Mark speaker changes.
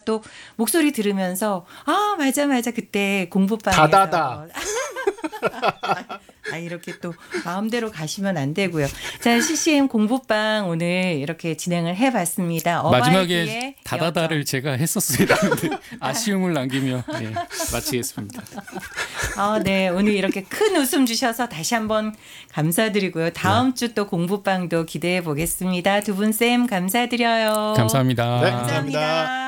Speaker 1: 또 목소리 들으면서 맞아 그때 공부방에서
Speaker 2: 다다다.
Speaker 1: 이렇게 또 마음대로 가시면 안 되고요. 자, CCM 공부방 오늘 이렇게 진행을 해봤습니다.
Speaker 3: 마지막에 다다다를 제가 했었어야 되는데 아쉬움을 남기며 마치겠습니다.
Speaker 1: 네, 오늘 이렇게 큰 웃음 주셔서 다시 한번 감사드리고요. 다음 주 또 공부방도 기대해 보겠습니다. 두 분 쌤 감사드려요.
Speaker 3: 감사합니다.
Speaker 2: 네,
Speaker 1: 감사합니다.